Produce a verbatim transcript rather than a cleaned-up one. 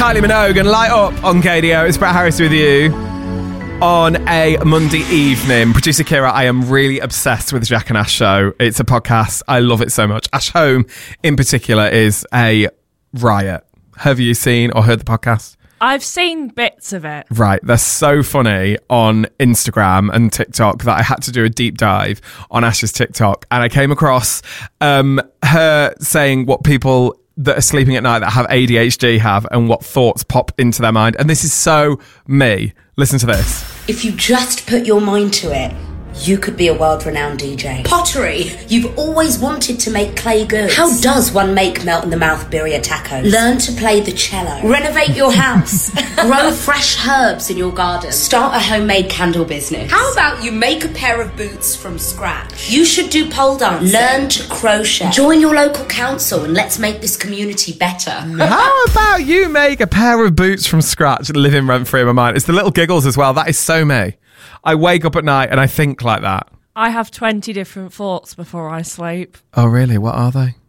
Kylie Minogue and Light Up on K D O. It's Brett Harris with you on a Monday evening. Producer Kira, I am really obsessed with the Jack and Ash show. It's a podcast. I love it so much. Ash Home, in particular, is a riot. Have you seen or heard the podcast? I've seen bits of it. Right. They're so funny on Instagram and TikTok that I had to do a deep dive on Ash's TikTok. And I came across um, her saying what people that are sleeping at night that have A D H D have and what thoughts pop into their mind. And this is so me. Listen to this. If you just put your mind to it, you could be a world-renowned D J. Pottery. You've always wanted to make clay goods. How does one make melt-in-the-mouth birria tacos? Learn to play the cello. Renovate your house. Grow fresh herbs in your garden. Start a homemade candle business. How about you make a pair of boots from scratch? You should do pole dancing. Learn to crochet. Join your local council and let's make this community better. How about you make a pair of boots from scratch, living rent-free in my mind? It's the little giggles as well. That is so me. I wake up at night and I think like that. I have twenty different thoughts before I sleep. Oh, really? What are they?